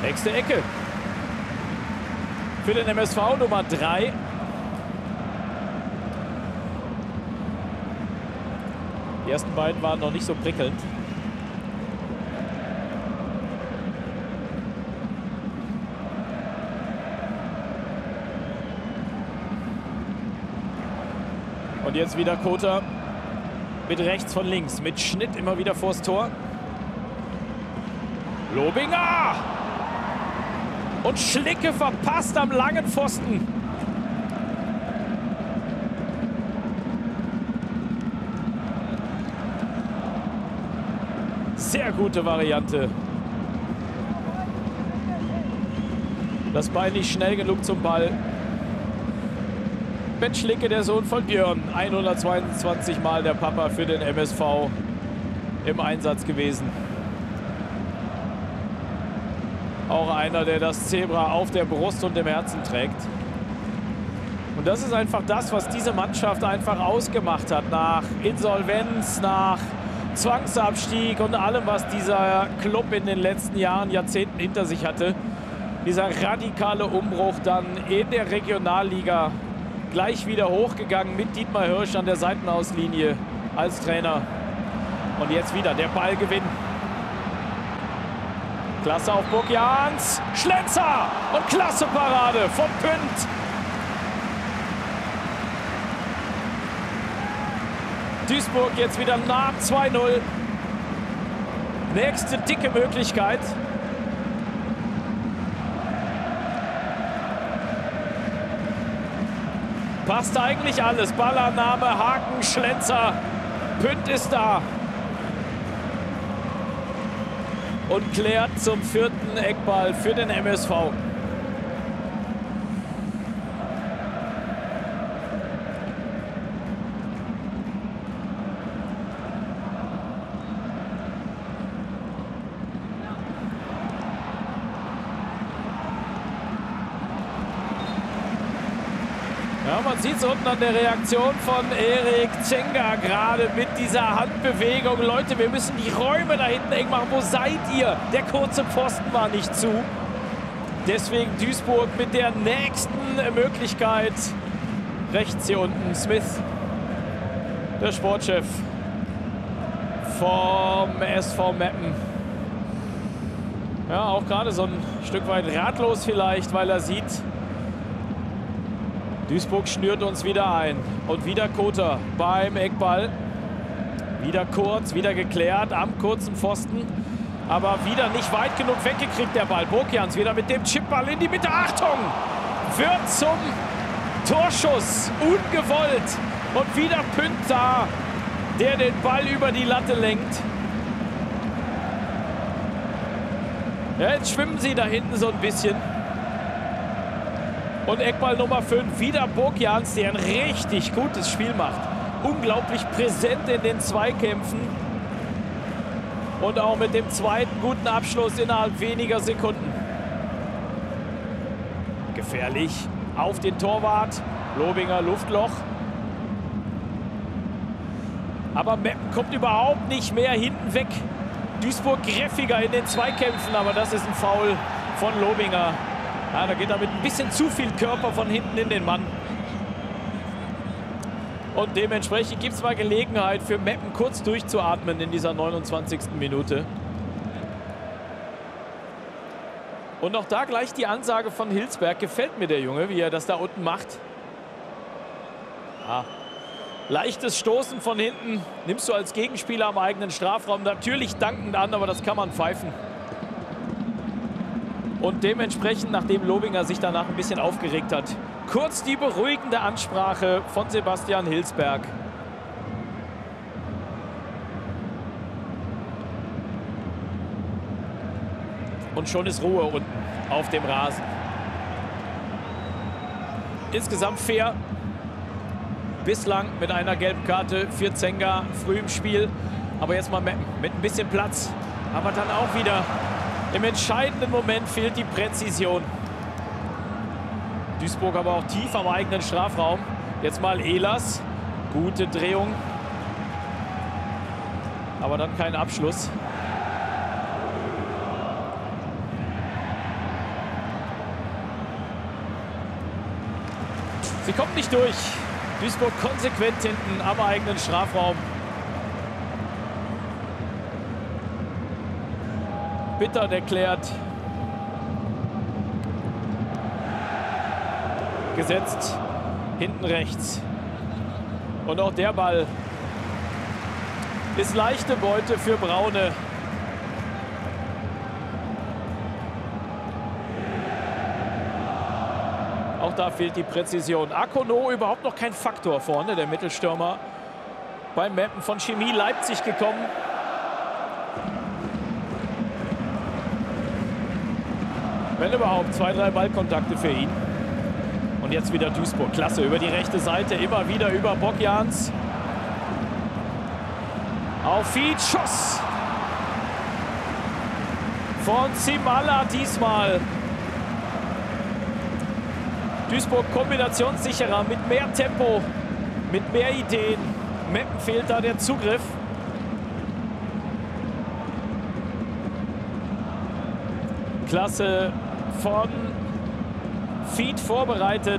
Nächste Ecke. Für den MSV Nummer 3. Die ersten beiden waren noch nicht so prickelnd. Und jetzt wieder Kota mit rechts von links, mit Schnitt immer wieder vors Tor. Lobinger! Und Schlicke verpasst am langen Pfosten. Sehr gute Variante. Das Bein nicht schnell genug zum Ball. Ben Schlicke, der Sohn von Björn, 122 Mal der Papa für den MSV im Einsatz gewesen. Auch einer, der das Zebra auf der Brust und im Herzen trägt. Und das ist einfach das, was diese Mannschaft einfach ausgemacht hat. Nach Insolvenz, nach Zwangsabstieg und allem, was dieser Club in den letzten Jahren, Jahrzehnten hinter sich hatte. Dieser radikale Umbruch dann in der Regionalliga. Gleich wieder hochgegangen mit Dietmar Hirsch an der Seitenauslinie als Trainer. Und jetzt wieder der Ballgewinn. Klasse auf Burg Jahns. Schlenzer und klasse Parade von Pünd. Duisburg jetzt wieder nah 2-0. Nächste dicke Möglichkeit. Passt eigentlich alles. Ballannahme, Haken, Schlenzer. Pünd ist da. Und klärt zum 4. Eckball für den MSV. Ja, man sieht es unten an der Reaktion von Erik Zenga gerade mit dieser Handbewegung. Leute, wir müssen die Räume da hinten eng machen. Wo seid ihr? Der kurze Pfosten war nicht zu. Deswegen Duisburg mit der nächsten Möglichkeit. Rechts hier unten Smith, der Sportchef vom SV Meppen. Ja, auch gerade so ein Stück weit ratlos vielleicht, weil er sieht, Duisburg schnürt uns wieder ein. Und wieder Kota beim Eckball. Wieder kurz, wieder geklärt am kurzen Pfosten. Aber wieder nicht weit genug weggekriegt der Ball. Burkjans wieder mit dem Chipball in die Mitte. Achtung! Wird zum Torschuss. Ungewollt. Und wieder Pünd da, der den Ball über die Latte lenkt. Ja, jetzt schwimmen sie da hinten so ein bisschen. Und Eckball Nummer 5, wieder Burkjans, der ein richtig gutes Spiel macht. Unglaublich präsent in den Zweikämpfen. Und auch mit dem zweiten guten Abschluss innerhalb weniger Sekunden. Gefährlich auf den Torwart. Lobinger Luftloch. Aber Meppen kommt überhaupt nicht mehr hinten weg. Duisburg griffiger in den Zweikämpfen, aber das ist ein Foul von Lobinger. Ja, da geht er mit ein bisschen zu viel Körper von hinten in den Mann. Und dementsprechend gibt es mal Gelegenheit für Meppen kurz durchzuatmen in dieser 29. Minute. Und auch da gleich die Ansage von Hilsberg. Gefällt mir der Junge, wie er das da unten macht. Ah. Leichtes Stoßen von hinten nimmst du als Gegenspieler am eigenen Strafraum natürlich dankend an, aber das kann man pfeifen. Und dementsprechend, nachdem Lobinger sich danach ein bisschen aufgeregt hat, kurz die beruhigende Ansprache von Sebastian Hilsberg. Und schon ist Ruhe unten auf dem Rasen. Insgesamt fair. Bislang mit einer gelben Karte für Zenga früh im Spiel. Aber jetzt mal mit ein bisschen Platz. Aber dann auch wieder im entscheidenden Moment fehlt die Präzision. Duisburg aber auch tief am eigenen Strafraum. Jetzt mal Ehlers. Gute Drehung. Aber dann kein Abschluss. Sie kommt nicht durch. Duisburg konsequent hinten am eigenen Strafraum. Bittern erklärt. Gesetzt. Hinten rechts. Und auch der Ball ist leichte Beute für Braune. Auch da fehlt die Präzision. Akono überhaupt noch kein Faktor vorne, der Mittelstürmer. Beim Mappen von Chemie Leipzig gekommen. Wenn überhaupt, 2, 3 Ballkontakte für ihn. Und jetzt wieder Duisburg. Klasse über die rechte Seite, immer wieder über Bokjans. Auf Fied, Schuss. Von Zimala diesmal. Duisburg kombinationssicherer, mit mehr Tempo, mit mehr Ideen. Meppen fehlt da der Zugriff. Klasse von Fied vorbereitet.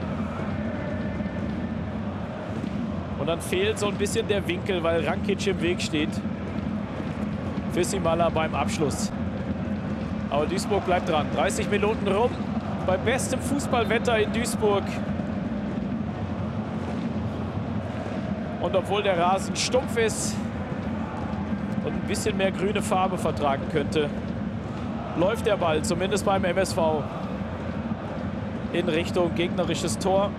Und dann fehlt so ein bisschen der Winkel, weil Rankic im Weg steht. Für Simala beim Abschluss. Aber Duisburg bleibt dran. 30 Minuten rum. Bei bestem Fußballwetter in Duisburg. Und obwohl der Rasen stumpf ist und ein bisschen mehr grüne Farbe vertragen könnte, läuft der Ball, zumindest beim MSV, in Richtung gegnerisches Tor.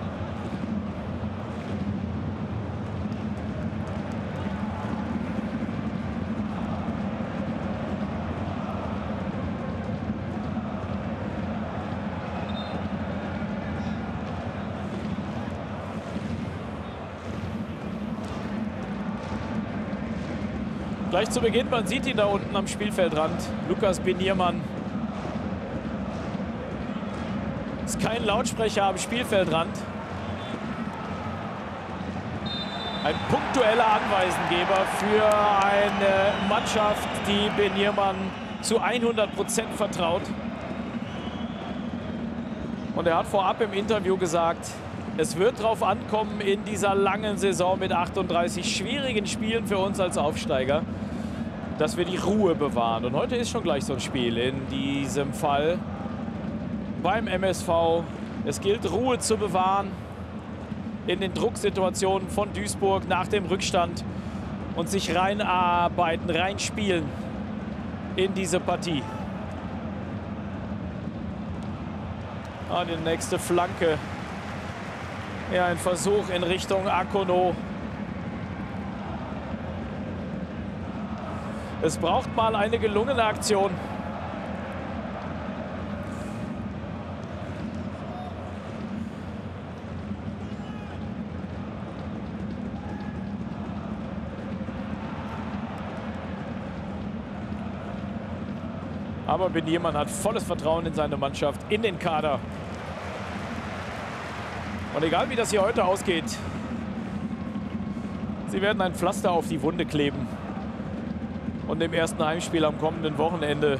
Gleich zu Beginn, man sieht ihn da unten am Spielfeldrand. Lukas Beniermann. Ist kein Lautsprecher am Spielfeldrand. Ein punktueller Anweisengeber für eine Mannschaft, die Beniermann zu 100% vertraut. Und er hat vorab im Interview gesagt, es wird darauf ankommen in dieser langen Saison mit 38 schwierigen Spielen für uns als Aufsteiger, dass wir die Ruhe bewahren. Und heute ist schon gleich so ein Spiel in diesem Fall beim MSV. Es gilt, Ruhe zu bewahren in den Drucksituationen von Duisburg nach dem Rückstand und sich reinarbeiten, reinspielen in diese Partie. Die nächste Flanke. Ja, ein Versuch in Richtung Akono. Es braucht mal eine gelungene Aktion. Aber Beniermann hat volles Vertrauen in seine Mannschaft, in den Kader. Und egal wie das hier heute ausgeht, sie werden ein Pflaster auf die Wunde kleben. Und im ersten Heimspiel am kommenden Wochenende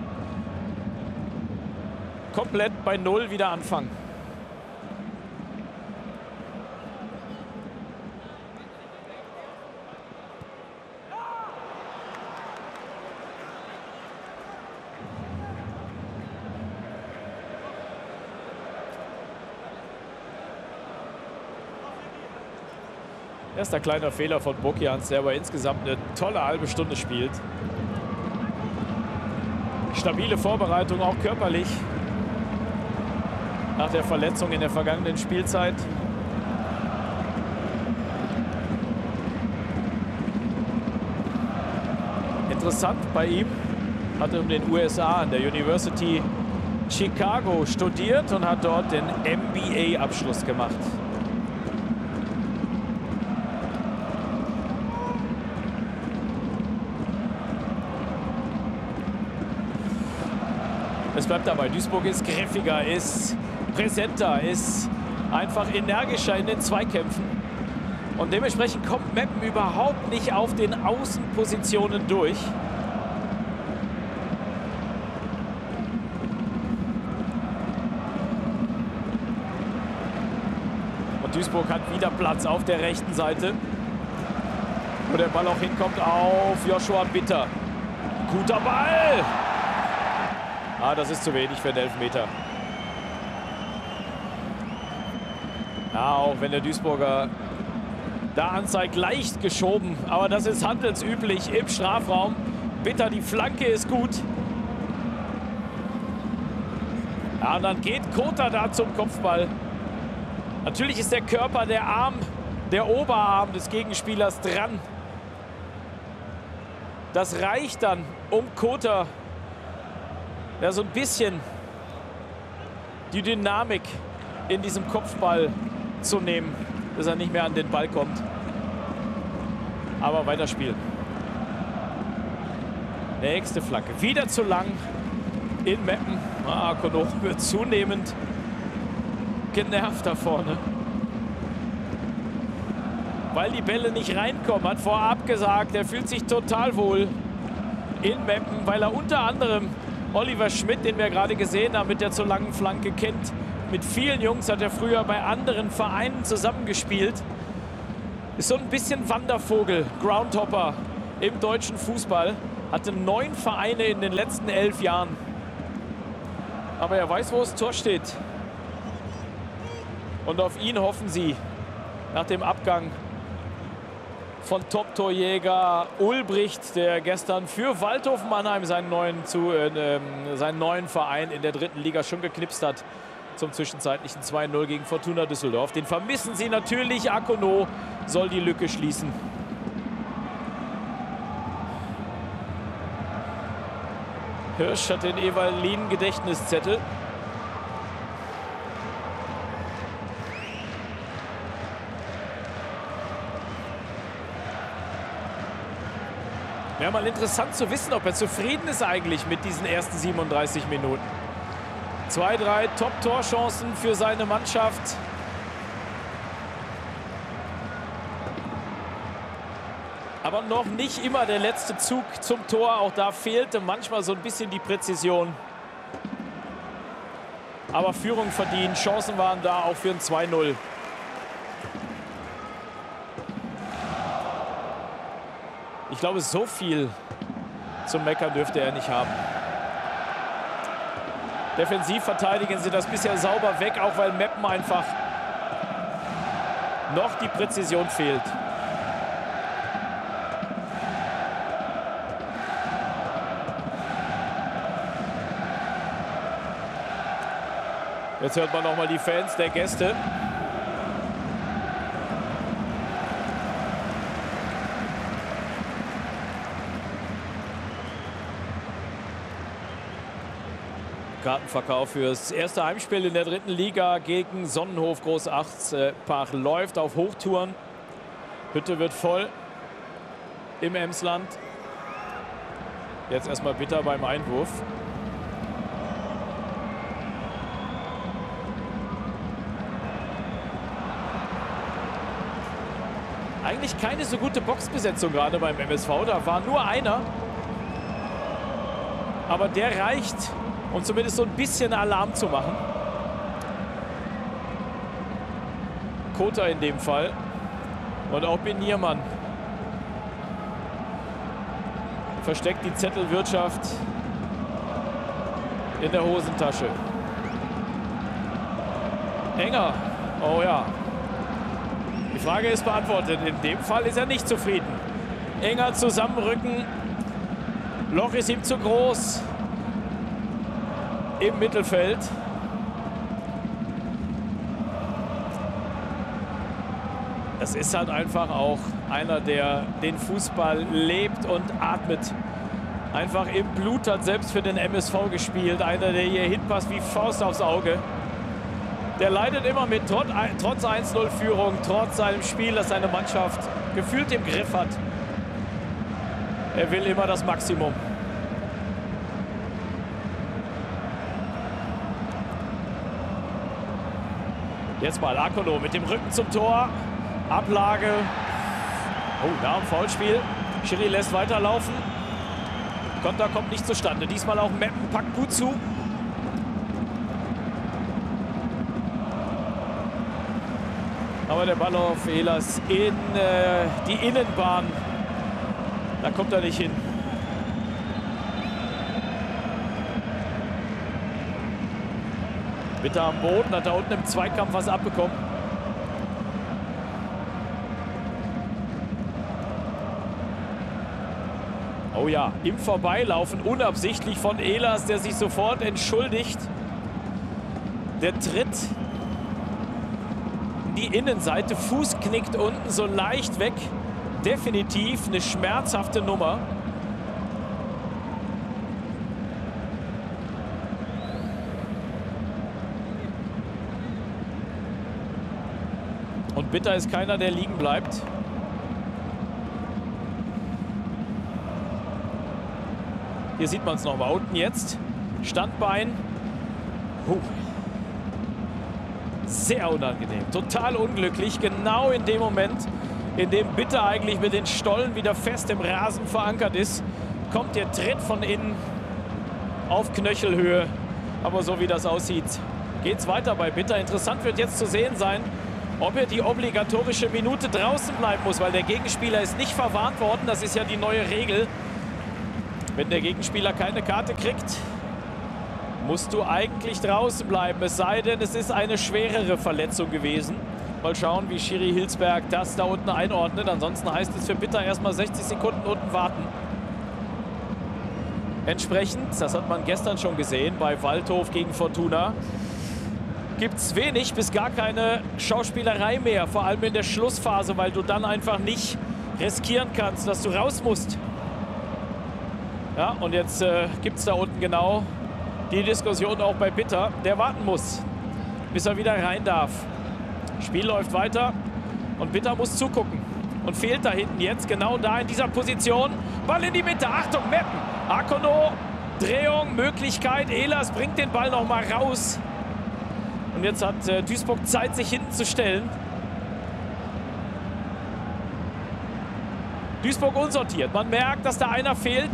komplett bei Null wieder anfangen. Erster kleiner Fehler von Bokjans, der aber insgesamt eine tolle halbe Stunde spielt. Stabile Vorbereitung, auch körperlich. Nach der Verletzung in der vergangenen Spielzeit. Interessant bei ihm, hat er in den USA an der University Chicago studiert und hat dort den MBA-Abschluss gemacht. Es bleibt dabei, Duisburg ist griffiger, ist präsenter, ist einfach energischer in den Zweikämpfen. Und dementsprechend kommt Meppen überhaupt nicht auf den Außenpositionen durch. Duisburg hat wieder Platz auf der rechten Seite. Wo der Ball auch hinkommt auf Joshua Bitter. Guter Ball! Ah, das ist zu wenig für den Elfmeter. Ja, auch wenn der Duisburger da anzeigt, leicht geschoben. Aber das ist handelsüblich im Strafraum. Bitter, die Flanke ist gut. Ja, und dann geht Kota da zum Kopfball. Natürlich ist der Körper, der Arm, der Oberarm des Gegenspielers dran. Das reicht dann, um Kota ja, so ein bisschen die Dynamik in diesem Kopfball zu nehmen, dass er nicht mehr an den Ball kommt. Aber weiterspielen. Nächste Flanke. Wieder zu lang in Meppen. Akono wird zunehmend genervt da vorne. Weil die Bälle nicht reinkommen. Hat vorab gesagt, er fühlt sich total wohl in Meppen, weil er unter anderem Oliver Schmidt, den wir gerade gesehen haben, mit der zu langen Flanke kennt. Mit vielen Jungs hat er früher bei anderen Vereinen zusammengespielt. Ist so ein bisschen Wandervogel, Groundhopper im deutschen Fußball. Hatte 9 Vereine in den letzten 11 Jahren. Aber er weiß, wo das Tor steht. Und auf ihn hoffen sie nach dem Abgang von Top-Torjäger Ulbricht, der gestern für Waldhof Mannheim seinen neuen Verein in der 3. Liga schon geknipst hat. Zum zwischenzeitlichen 2-0 gegen Fortuna Düsseldorf. Den vermissen sie natürlich. Akono soll die Lücke schließen. Hirsch hat den Evalin-Gedächtniszettel. Wäre mal interessant zu wissen, ob er zufrieden ist eigentlich mit diesen ersten 37 Minuten. 2, 3 Top-Torchancen für seine Mannschaft. Aber noch nicht immer der letzte Zug zum Tor. Auch da fehlte manchmal so ein bisschen die Präzision. Aber Führung verdient. Chancen waren da auch für ein 2-0. Ich glaube, so viel zum Meckern dürfte er nicht haben. Defensiv verteidigen sie das bisher sauber weg, auch weil Meppen einfach noch die Präzision fehlt. Jetzt hört man noch mal die Fans der Gäste. Kartenverkauf fürs erste Heimspiel in der 3. Liga gegen Sonnenhof Großachspach läuft auf Hochtouren. Hütte wird voll im Emsland. Jetzt erstmal Bitter beim Einwurf. Eigentlich keine so gute Boxbesetzung gerade beim MSV. Da war nur einer. Aber der reicht, um zumindest so ein bisschen Alarm zu machen. Kota in dem Fall. Und auch Beniermann versteckt die Zettelwirtschaft in der Hosentasche. Enger. Oh ja. Die Frage ist beantwortet. In dem Fall ist er nicht zufrieden. Enger zusammenrücken. Loch ist ihm zu groß. Im Mittelfeld. Das ist halt einfach auch einer, der den Fußball lebt und atmet. Einfach im Blut hat selbst für den MSV gespielt. Einer, der hier hinpasst wie Faust aufs Auge. Der leidet immer mit, trotz 1-0-Führung, trotz seinem Spiel, das seine Mannschaft gefühlt im Griff hat. Er will immer das Maximum. Jetzt mal Akono mit dem Rücken zum Tor. Ablage. Oh, da ein Foulspiel. Schiri lässt weiterlaufen. Konter kommt nicht zustande. Diesmal auch Meppen packt gut zu. Aber der Ball auf Ehlers in die Innenbahn. Da kommt er nicht hin. Bitter am Boden, hat da unten im Zweikampf was abbekommen. Oh ja, im Vorbeilaufen unabsichtlich von Ehlers, der sich sofort entschuldigt. Der tritt in die Innenseite, Fuß knickt unten so leicht weg. Definitiv eine schmerzhafte Nummer. Und Bitter ist keiner, der liegen bleibt. Hier sieht man es nochmal. Unten jetzt. Standbein. Sehr unangenehm. Total unglücklich. Genau in dem Moment, in dem Bitter eigentlich mit den Stollen wieder fest im Rasen verankert ist, kommt der Tritt von innen auf Knöchelhöhe. Aber so wie das aussieht, geht es weiter bei Bitter. Interessant wird jetzt zu sehen sein, ob er die obligatorische Minute draußen bleiben muss, weil der Gegenspieler ist nicht verwarnt worden. Das ist ja die neue Regel. Wenn der Gegenspieler keine Karte kriegt, musst du eigentlich draußen bleiben. Es sei denn, es ist eine schwerere Verletzung gewesen. Mal schauen, wie Schiri Hilsberg das da unten einordnet. Ansonsten heißt es für Bitter erstmal 60 Sekunden unten warten. Entsprechend, das hat man gestern schon gesehen, bei Waldhof gegen Fortuna, gibt es wenig bis gar keine Schauspielerei mehr. Vor allem in der Schlussphase, weil du dann einfach nicht riskieren kannst, dass du raus musst. Ja, und jetzt gibt es da unten genau die Diskussion auch bei Bitter, der warten muss, bis er wieder rein darf. Spiel läuft weiter und Bitter muss zugucken und fehlt da hinten jetzt genau da in dieser Position. Ball in die Mitte, Achtung, Meppen, Akono, Drehung, Möglichkeit, Ehlers bringt den Ball noch mal raus. Und jetzt hat Duisburg Zeit, sich hinten zu stellen. Duisburg unsortiert, man merkt, dass da einer fehlt.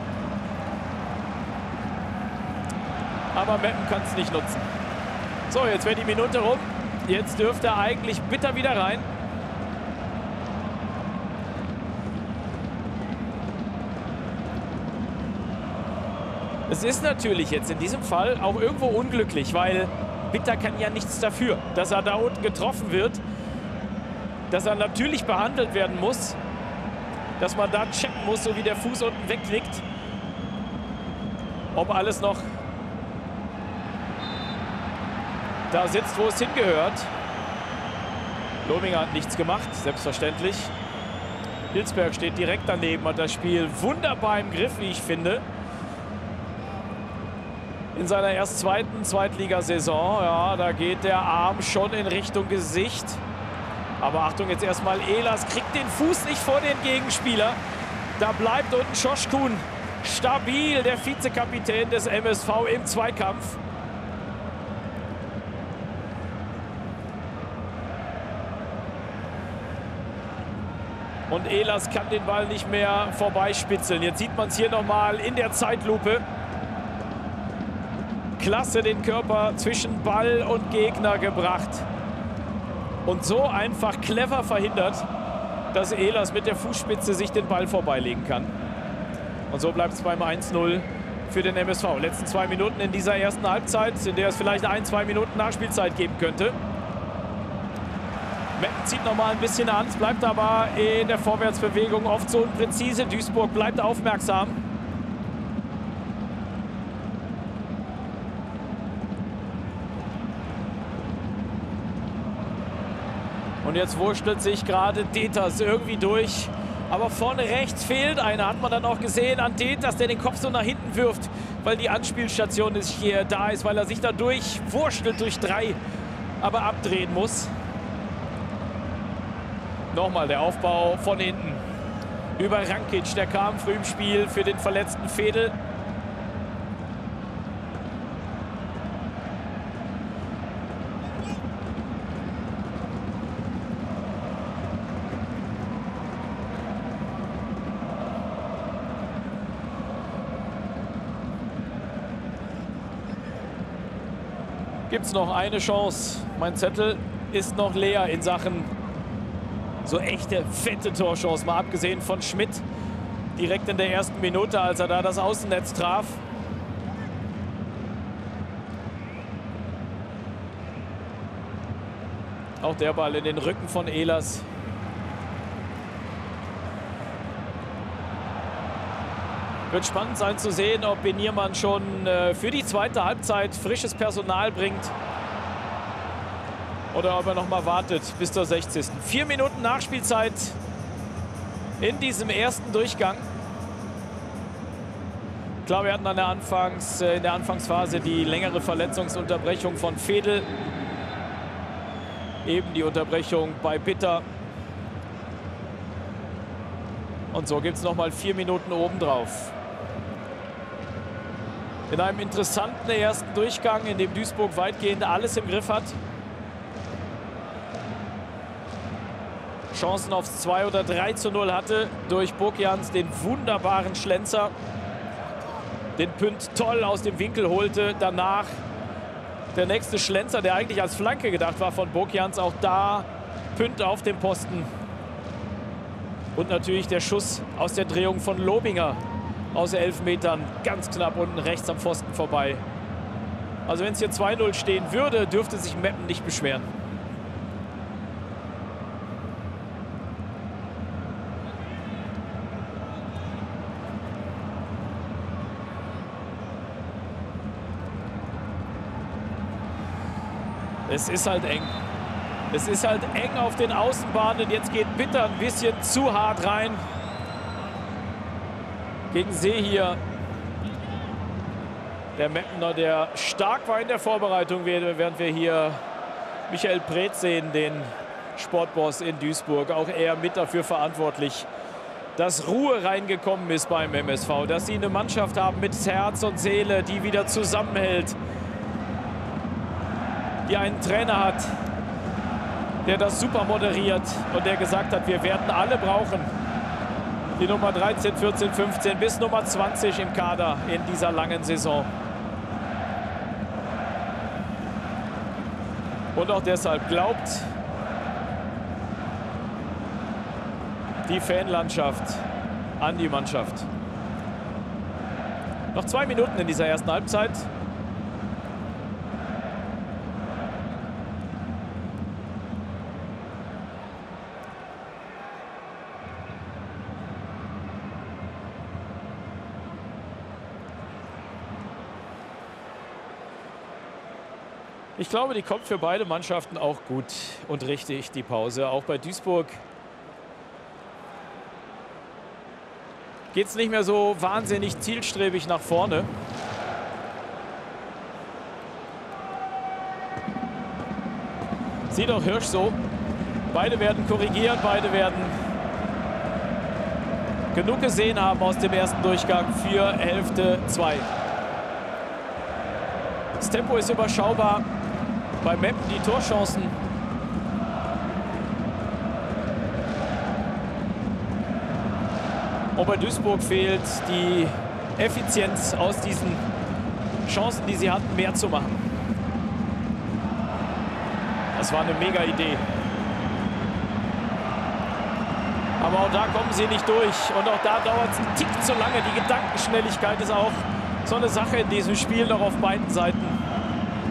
Aber Meppen kann es nicht nutzen. So, jetzt wäre die Minute rum. Jetzt dürfte eigentlich Bitter wieder rein. Es ist natürlich jetzt in diesem Fall auch irgendwo unglücklich, weil Bitter kann ja nichts dafür, dass er da unten getroffen wird. Dass er natürlich behandelt werden muss. Dass man da checken muss, so wie der Fuß unten wegknickt. Ob alles noch da sitzt, wo es hingehört. Lominger hat nichts gemacht, selbstverständlich. Hilsberg steht direkt daneben, hat das Spiel wunderbar im Griff, wie ich finde. In seiner erst zweiten Zweitligasaison, ja, da geht der Arm schon in Richtung Gesicht. Aber Achtung, jetzt erstmal Ehlers, kriegt den Fuß nicht vor den Gegenspieler. Da bleibt unten Schoschkun stabil, der Vizekapitän des MSV im Zweikampf. Und Ehlers kann den Ball nicht mehr vorbeispitzeln. Jetzt sieht man es hier nochmal in der Zeitlupe. Klasse den Körper zwischen Ball und Gegner gebracht. Und so einfach clever verhindert, dass Ehlers mit der Fußspitze sich den Ball vorbeilegen kann. Und so bleibt es beim 1:0 für den MSV. Letzten 2 Minuten in dieser ersten Halbzeit, in der es vielleicht 1-2 Minuten Nachspielzeit geben könnte. Meppen zieht noch mal ein bisschen an, es bleibt aber in der Vorwärtsbewegung oft so unpräzise. Duisburg bleibt aufmerksam. Und jetzt wurschtelt sich gerade Deters irgendwie durch. Aber vorne rechts fehlt einer, hat man dann auch gesehen an Deters, der den Kopf so nach hinten wirft, weil die Anspielstation hier da ist, weil er sich da durchwurschtelt durch 3, aber abdrehen muss. Nochmal der Aufbau von hinten über Rankic, der kam früh im Spiel für den verletzten Fedel. Gibt es noch eine Chance? Mein Zettel ist noch leer in Sachen so echte, fette Torchance. Mal abgesehen von Schmidt direkt in der ersten Minute, als er da das Außennetz traf. Auch der Ball in den Rücken von Ehlers. Wird spannend sein zu sehen, ob Beniermann schon für die zweite Halbzeit frisches Personal bringt. Oder ob er noch mal wartet bis zur 60. 4 Minuten Nachspielzeit in diesem ersten Durchgang. Klar, wir hatten in der Anfangsphase die längere Verletzungsunterbrechung von Fedel. Eben die Unterbrechung bei Bitter. Und so gibt es noch mal 4 Minuten obendrauf. In einem interessanten ersten Durchgang, in dem Duisburg weitgehend alles im Griff hat. Chancen aufs 2 oder 3:0 hatte durch Bogjans, den wunderbaren Schlenzer. Den Pünd toll aus dem Winkel holte. Danach der nächste Schlenzer, der eigentlich als Flanke gedacht war von Bogjans. Auch da Pünd auf dem Posten. Und natürlich der Schuss aus der Drehung von Lobinger aus 11 Metern. Ganz knapp unten rechts am Pfosten vorbei. Also wenn es hier 2:0 stehen würde, dürfte sich Meppen nicht beschweren. Es ist halt eng. Es ist halt eng auf den Außenbahnen. Jetzt geht Bitter ein bisschen zu hart rein. Gegen See hier. Der Meppener, der stark war in der Vorbereitung, während wir hier Michael Preetz sehen, den Sportboss in Duisburg. Auch er mit dafür verantwortlich, dass Ruhe reingekommen ist beim MSV. Dass sie eine Mannschaft haben mit Herz und Seele, die wieder zusammenhält. Die einen Trainer hat, der das super moderiert und der gesagt hat, wir werden alle brauchen. Die Nummer 13, 14, 15 bis Nummer 20 im Kader in dieser langen Saison. Und auch deshalb glaubt die Fanlandschaft an die Mannschaft. Noch 2 Minuten in dieser ersten Halbzeit. Ich glaube, die kommt für beide Mannschaften auch gut und richtig, die Pause. Auch bei Duisburg geht es nicht mehr so wahnsinnig zielstrebig nach vorne. Sieht auch Hirsch so. Beide werden korrigieren, beide werden genug gesehen haben aus dem ersten Durchgang für Hälfte 2. Das Tempo ist überschaubar. Bei Meppen die Torchancen. Und bei Duisburg fehlt die Effizienz aus diesen Chancen, die sie hatten, mehr zu machen. Das war eine mega Idee. Aber auch da kommen sie nicht durch. Und auch da dauert es einen Tick zu lange. Die Gedankenschnelligkeit ist auch so eine Sache in diesem Spiel, noch auf beiden Seiten.